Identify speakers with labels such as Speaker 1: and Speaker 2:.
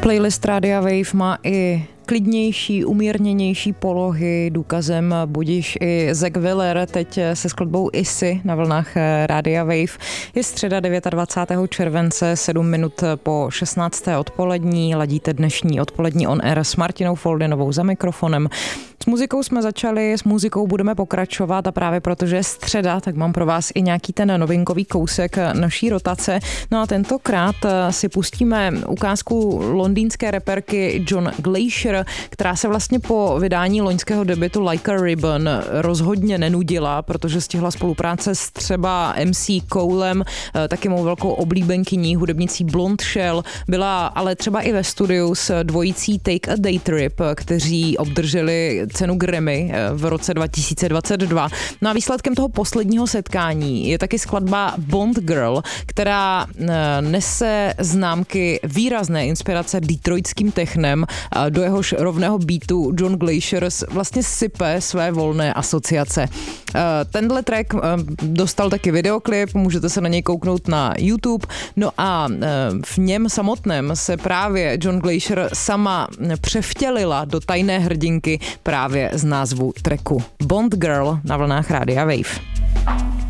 Speaker 1: Playlist Rádia Wave má i klidnější, umírněnější polohy, důkazem budiš i Zack Willer teď se skladbou Issy na vlnách Rádia Wave. Je středa 29. července, 7 minut po 16. odpolední, ladíte dnešní odpolední On Air s Martinou Foldinovou za mikrofonem. S muzikou jsme začali, s muzikou budeme pokračovat a právě protože je středa, tak mám pro vás i nějaký ten novinkový kousek naší rotace. No a tentokrát si pustíme ukázku londýnské reperky John Glacier, která se vlastně po vydání loňského debutu Like a Ribbon rozhodně nenudila, protože stihla spolupráce s třeba MC Colem, taky mou velkou oblíbenkyní, hudebnicí Blonde Shell, byla ale třeba i ve studiu s dvojicí Take a Day Trip, kteří obdrželi cenu Grammy v roce 2022. No a výsledkem toho posledního setkání je taky skladba Bond Girl, která nese známky výrazné inspirace detroitským technem, do jehož rovného beatu John Glacier vlastně sype své volné asociace. Tenhle track dostal taky videoklip, můžete se na něj kouknout na YouTube, no a v něm samotném se právě John Glacier sama převtělila do tajné hrdinky právě z názvu tracku Bond Girl na vlnách Rádia Wave.